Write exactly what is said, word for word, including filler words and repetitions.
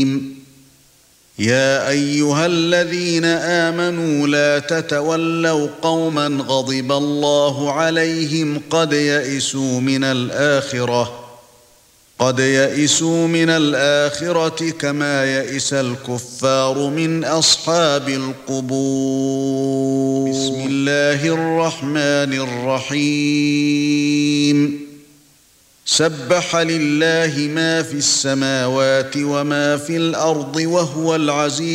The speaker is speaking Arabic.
يا ايها الذين آمنوا لا تتولوا قوما غضب الله عليهم قد يئسوا من الآخرة قد يئسوا من الآخرة كما يئس الكفار من أصحاب القبور. بسم الله الرحمن الرحيم. سبح لله ما في السماوات وما في الأرض وهو العزيز